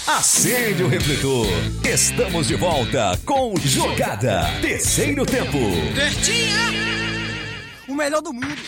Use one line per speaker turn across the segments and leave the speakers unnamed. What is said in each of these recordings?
Acende o refletor. Estamos de volta com Jogada Terceiro Tempo.
O melhor do mundo.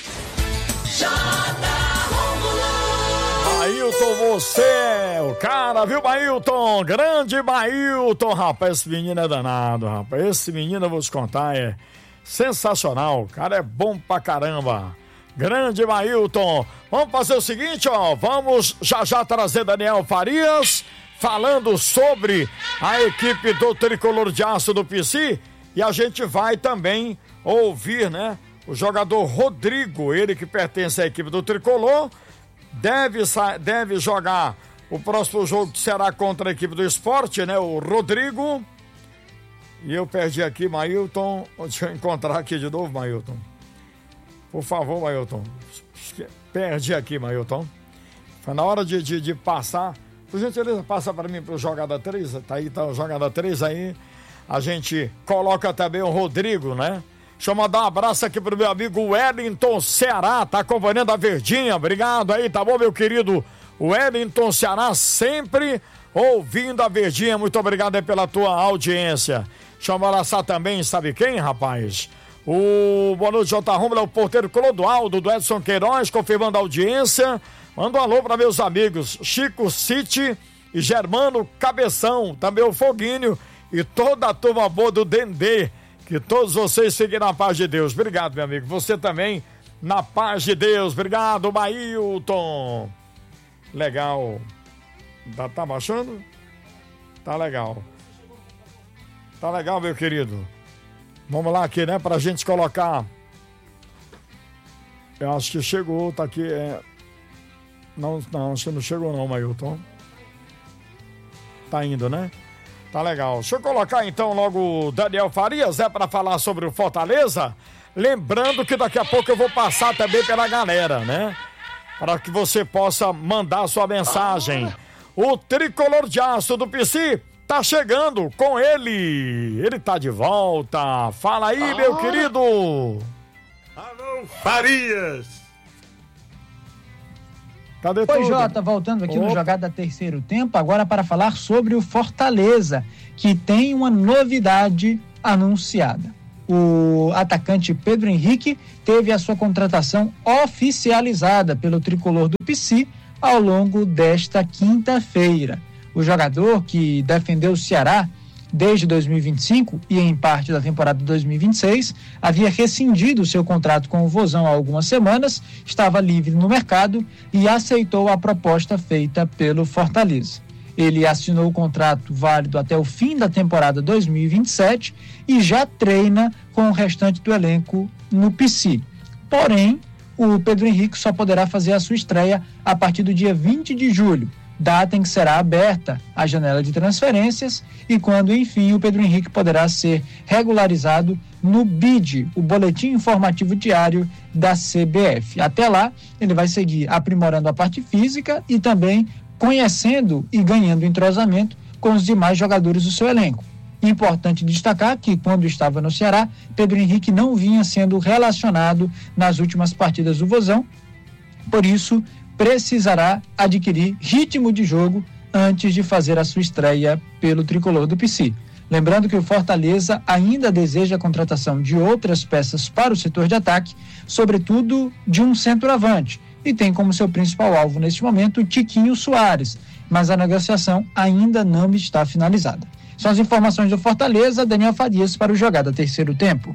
Ailton, você é o cara, viu, Ailton? Grande Ailton, rapaz, esse menino é danado, rapaz. Esse menino, eu vou te contar, é sensacional. O cara é bom pra caramba. Grande Ailton. Vamos fazer o seguinte, ó. Vamos já trazer Daniel Farias falando sobre a equipe do Tricolor de Aço do PC. E a gente vai também ouvir, né, o jogador Rodrigo, ele que pertence à equipe do Tricolor. Deve jogar o próximo jogo, que será contra a equipe do Esporte, né? O Rodrigo. E eu perdi aqui, Mailton. Deixa eu encontrar aqui de novo, Mailton. Por favor, Mailton. Perdi aqui, Mailton. Foi na hora de passar. Por gentileza, passa para mim para o Jogada 3. Tá aí, tá o Jogada 3 aí. A gente coloca também o Rodrigo, né? Deixa eu mandar um abraço aqui pro meu amigo Wellington Ceará, tá acompanhando a Verdinha, obrigado aí, tá bom, meu querido Wellington Ceará, sempre ouvindo a Verdinha, muito obrigado aí pela tua audiência. Deixa eu abraçar também, sabe quem, rapaz? O Boa Noite J. Romulo é o porteiro Clodoaldo do Edson Queiroz, confirmando a audiência. Manda um alô para meus amigos Chico City e Germano Cabeção, também o Foguinho e toda a turma boa do Dendê. Que todos vocês fiquem na paz de Deus. Obrigado, meu amigo. Você também na paz de Deus. Obrigado, Mailton. Legal. Tá baixando? Tá legal. Tá legal, meu querido. Vamos lá aqui, né? Pra gente colocar. Eu acho que chegou, tá aqui. Não, acho que não chegou não, Mailton. Tá indo, né? Tá legal. Deixa eu colocar então logo o Daniel Farias, para falar sobre o Fortaleza. Lembrando que daqui a pouco eu vou passar também pela galera, né? Para que você possa mandar sua mensagem. O Tricolor de Aço do PC tá chegando com ele. Ele tá de volta. Fala aí, meu querido.
Alô, Farias.
Cadê tudo? Oi, Jota, voltando aqui no Jogada Terceiro Tempo, agora para falar sobre o Fortaleza, que tem uma novidade anunciada. O atacante Pedro Henrique teve a sua contratação oficializada pelo Tricolor do PC ao longo desta quinta-feira. O jogador, que defendeu o Ceará desde 2025 e em parte da temporada 2026, havia rescindido seu contrato com o Vozão há algumas semanas, estava livre no mercado e aceitou a proposta feita pelo Fortaleza. Ele assinou o contrato válido até o fim da temporada 2027 e já treina com o restante do elenco no PC. Porém, o Pedro Henrique só poderá fazer a sua estreia a partir do dia 20 de julho, data em que será aberta a janela de transferências e quando, enfim, o Pedro Henrique poderá ser regularizado no BID, o Boletim Informativo Diário da CBF. Até lá, ele vai seguir aprimorando a parte física e também conhecendo e ganhando entrosamento com os demais jogadores do seu elenco. Importante destacar que, quando estava no Ceará, Pedro Henrique não vinha sendo relacionado nas últimas partidas do Vozão, por isso precisará adquirir ritmo de jogo antes de fazer a sua estreia pelo Tricolor do PC. Lembrando que o Fortaleza ainda deseja a contratação de outras peças para o setor de ataque, sobretudo de um centroavante, e tem como seu principal alvo neste momento o Tiquinho Soares, mas a negociação ainda não está finalizada. São as informações do Fortaleza. Daniel Farias para o Jogada Terceiro Tempo.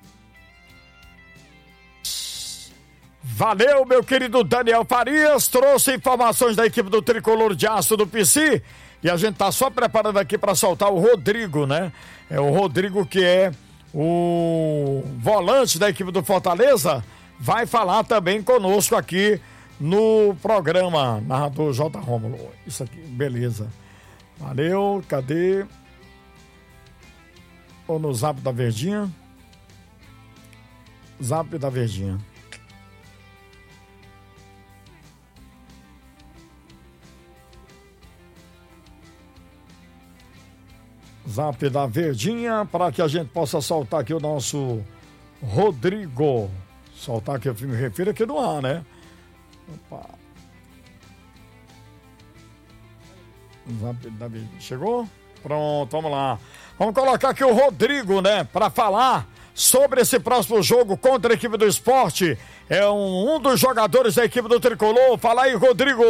Valeu, meu querido Daniel Farias, trouxe informações da equipe do Tricolor de Aço do PC e a gente tá só preparando aqui para soltar o Rodrigo, né? É o Rodrigo, que é o volante da equipe do Fortaleza, vai falar também conosco aqui no programa Narrador J. Rômulo. Isso aqui, beleza. Valeu, cadê? Ou no Zap da Verdinha? Zap da Verdinha. Zap da Verdinha, para que a gente possa soltar aqui o nosso Rodrigo. Soltar aqui, eu me refiro aqui no ar, né? Opa. Davi, chegou? Pronto, vamos lá. Vamos colocar aqui o Rodrigo, né, para falar sobre esse próximo jogo contra a equipe do Sport. É um dos jogadores da equipe do Tricolor. Fala aí, Rodrigo.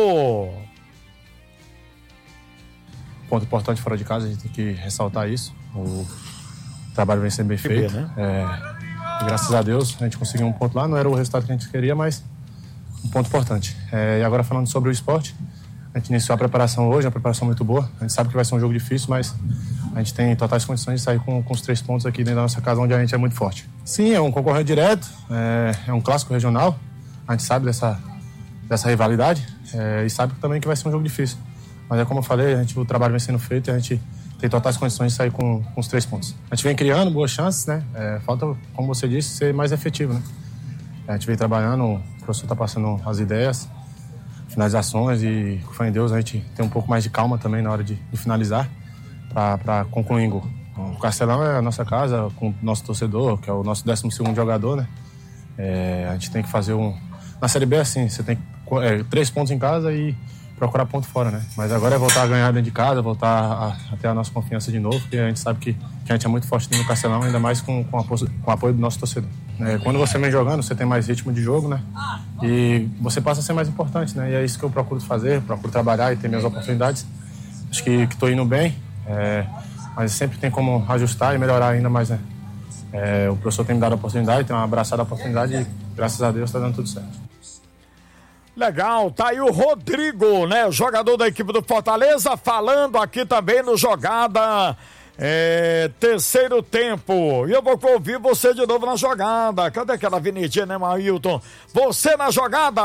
Ponto importante fora de casa, a gente tem que ressaltar isso. O trabalho vem sendo bem feito. Né? Graças a Deus, a gente conseguiu um ponto lá. Não era o resultado que a gente queria, mas um ponto importante. E agora falando sobre o Sport, a gente iniciou a preparação hoje, uma preparação muito boa. A gente sabe que vai ser um jogo difícil, mas a gente tem totais condições de sair com os 3 pontos aqui dentro da nossa casa, onde a gente é muito forte. Sim, é um concorrente direto, é um clássico regional. A gente sabe dessa rivalidade e sabe também que vai ser um jogo difícil. Mas é como eu falei, o trabalho vem sendo feito e a gente tem totais condições de sair com os 3 pontos. A gente vem criando boas chances, né? Falta, como você disse, ser mais efetivo, né? A gente vem trabalhando, o professor está passando as ideias, finalizações e, com fé em Deus, a gente tem um pouco mais de calma também na hora de finalizar para concluir em gol. O Castelão é a nossa casa, com o nosso torcedor, que é o nosso 12º jogador, né? A gente tem que fazer Na Série B é assim, você tem 3 pontos em casa e procurar ponto fora, né? Mas agora é voltar a ganhar dentro de casa, voltar a ter a nossa confiança de novo, porque a gente sabe que a gente é muito forte no Castelão, ainda mais com o apoio do nosso torcedor. Quando você vem jogando, você tem mais ritmo de jogo, né? E você passa a ser mais importante, né? E é isso que eu procuro fazer, procuro trabalhar e ter minhas oportunidades. Acho que estou indo bem, mas sempre tem como ajustar e melhorar ainda mais, né? O professor tem me dado a oportunidade, tem me abraçado a oportunidade e, graças a Deus, está dando tudo certo.
Legal, tá aí o Rodrigo, né? Jogador da equipe do Fortaleza, falando aqui também no Jogada terceiro tempo. E eu vou ouvir você de novo na jogada. Cadê aquela avenidinha, né, Mailton? Você na jogada!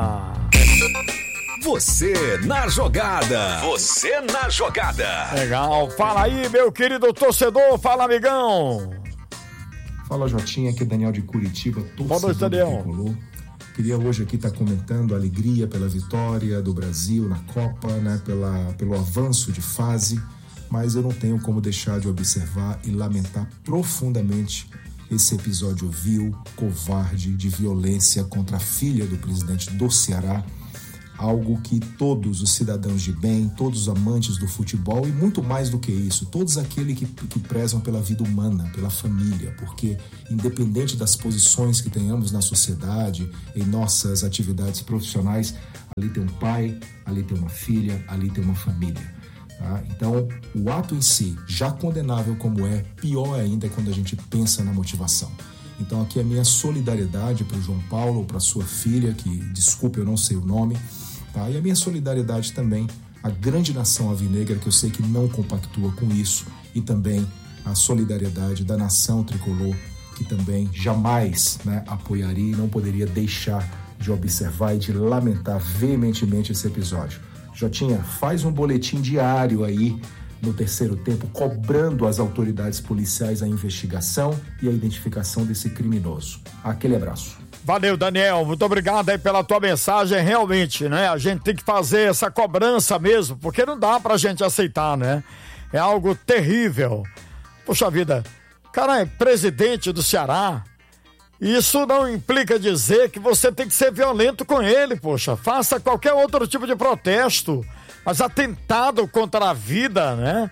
Você na jogada. Você na jogada.
Legal, fala aí, meu querido torcedor, fala, amigão.
Fala, Jotinha, aqui é Daniel de Curitiba, torcedor do Tricolor. Queria hoje aqui estar comentando a alegria pela vitória do Brasil na Copa, né, pelo avanço de fase, mas eu não tenho como deixar de observar e lamentar profundamente esse episódio vil, covarde, de violência contra a filha do presidente do Ceará, algo que todos os cidadãos de bem, todos os amantes do futebol e muito mais do que isso, todos aqueles que prezam pela vida humana, pela família, porque independente das posições que tenhamos na sociedade, em nossas atividades profissionais, ali tem um pai, ali tem uma filha, ali tem uma família. Tá? Então, o ato em si, já condenável como pior ainda é quando a gente pensa na motivação. Então, aqui a minha solidariedade para o João Paulo, para sua filha, que, desculpe, eu não sei o nome, tá? E a minha solidariedade também à grande nação alvinegra, que eu sei que não compactua com isso, e também a solidariedade da nação tricolor, que também jamais, né, apoiaria e não poderia deixar de observar e de lamentar veementemente esse episódio. Jotinha, faz um boletim diário aí no terceiro tempo, cobrando as autoridades policiais a investigação e a identificação desse criminoso. Aquele abraço.
Valeu, Daniel, muito obrigado aí pela tua mensagem. Realmente, né, a gente tem que fazer essa cobrança mesmo, porque não dá pra gente aceitar, né? É algo terrível. Poxa vida, o cara é presidente do Ceará. Isso não implica dizer que você tem que ser violento com ele, poxa. Faça qualquer outro tipo de protesto, mas atentado contra a vida, né?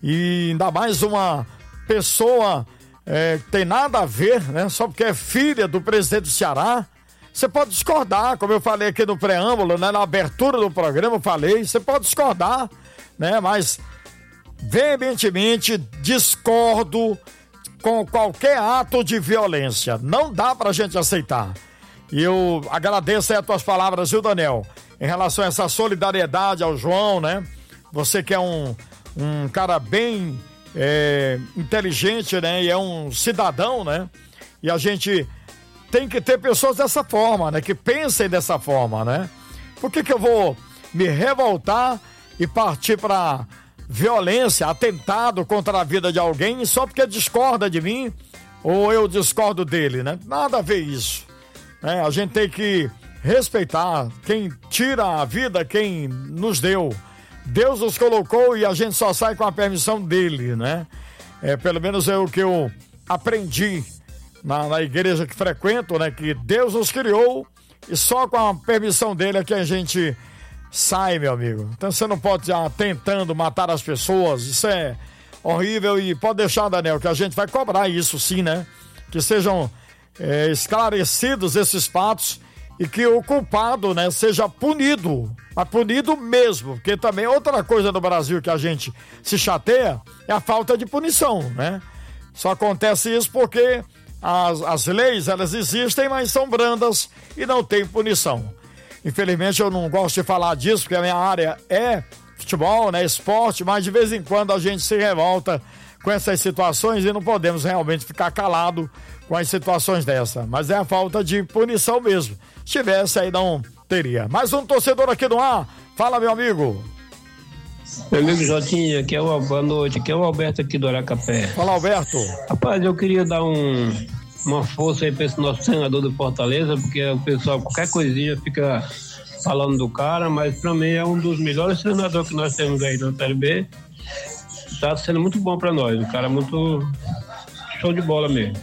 E ainda mais uma pessoa que tem nada a ver, né? Só porque é filha do presidente do Ceará. Você pode discordar, como eu falei aqui no preâmbulo, né? Na abertura do programa eu falei, você pode discordar, né? Mas veementemente discordo com qualquer ato de violência. Não dá pra gente aceitar. E eu agradeço aí as tuas palavras, viu, Daniel? Em relação a essa solidariedade ao João, né? Você que é um cara bem inteligente, né? E é um cidadão, né? E a gente tem que ter pessoas dessa forma, né? Que pensem dessa forma, né? Por que eu vou me revoltar e partir pra violência, atentado contra a vida de alguém só porque discorda de mim ou eu discordo dele, né? Nada a ver isso, né? A gente tem que respeitar quem tira a vida, quem nos deu. Deus nos colocou e a gente só sai com a permissão dele, né? Pelo menos é o que eu aprendi na igreja que frequento, né? Que Deus nos criou e só com a permissão dele é que a gente sai, meu amigo. Então você não pode estar tentando matar as pessoas, isso é horrível e pode deixar, Daniel, que a gente vai cobrar isso sim, né? Que sejam esclarecidos esses fatos e que o culpado, né, seja punido, mas punido mesmo, porque também outra coisa no Brasil que a gente se chateia é a falta de punição, né? Só acontece isso porque as leis, elas existem, mas são brandas e não tem punição. Infelizmente eu não gosto de falar disso, porque a minha área é futebol, né, esporte, mas de vez em quando a gente se revolta com essas situações e não podemos realmente ficar calado com as situações dessa. Mas é a falta de punição mesmo. Se tivesse aí não teria. Mais um torcedor aqui no ar. Fala, meu amigo.
Meu amigo Jotinha, boa noite. Aqui é o Alberto aqui do Aracapé.
Fala, Alberto.
Rapaz, eu queria dar uma força aí para esse nosso treinador do Fortaleza, porque o pessoal, qualquer coisinha fica falando do cara, mas para mim é um dos melhores treinadores que nós temos aí na Série B. Tá sendo muito bom para nós, um cara muito show de bola mesmo.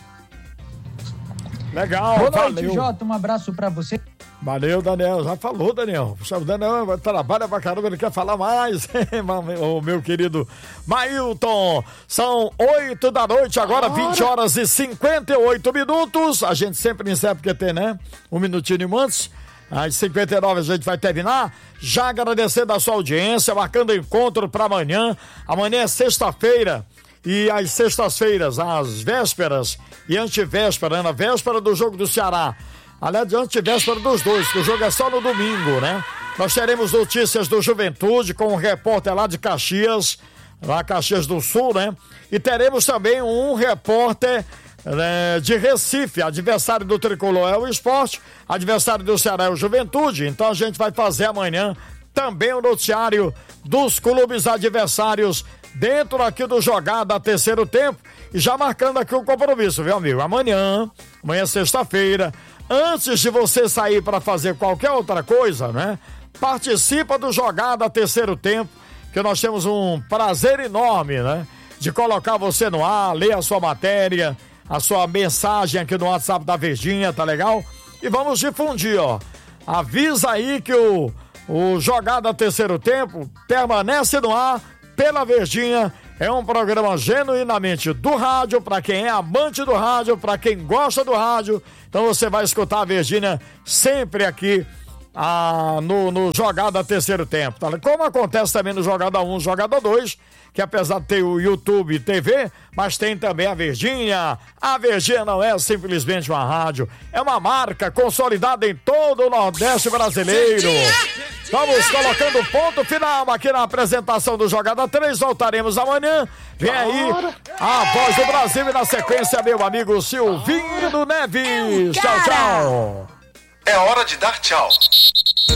Legal,
boa noite, valeu. Jota, um abraço para você.
Valeu, Daniel, já falou, Daniel. O Daniel trabalha pra caramba, ele quer falar mais. O meu querido Mailton, são 8 da noite, agora 20 horas e 58 minutos. A gente sempre encerra porque tem, né? Um minutinho antes. Às 59 a gente vai terminar. Já agradecendo a sua audiência, marcando encontro para amanhã. Amanhã é sexta-feira. E às sextas-feiras, às vésperas e antivéspera, na véspera do jogo do Ceará. Aliás, antivéspera dos dois, que o jogo é só no domingo, né? Nós teremos notícias do Juventude com um repórter lá de Caxias, lá Caxias do Sul, né? E teremos também um repórter de Recife, adversário do Tricolor é o Sport, adversário do Ceará é o Juventude. Então a gente vai fazer amanhã também o noticiário dos clubes adversários dentro aqui do Jogada Terceiro Tempo. E já marcando aqui o compromisso, viu, amigo? Amanhã é sexta-feira. Antes de você sair para fazer qualquer outra coisa, né? Participa do Jogada Terceiro Tempo, que nós temos um prazer enorme, né? De colocar você no ar, ler a sua matéria, a sua mensagem aqui no WhatsApp da Verdinha, tá legal? E vamos difundir, ó. Avisa aí que o Jogada Terceiro Tempo permanece no ar pela Verdinha. É um programa genuinamente do rádio, para quem é amante do rádio, para quem gosta do rádio. Então você vai escutar a Virgínia sempre aqui no Jogada Terceiro Tempo, tá? Como acontece também no Jogada 1, Jogada 2, que apesar de ter o YouTube e TV, mas tem também a Virgínia. A Virgínia não é simplesmente uma rádio, é uma marca consolidada em todo o Nordeste brasileiro. Vamos colocando ponto final aqui na apresentação do Jogada 3, voltaremos amanhã. Vem aí a Voz do Brasil e na sequência meu amigo Silvinho Neves. Tchau, tchau.
É hora de dar tchau.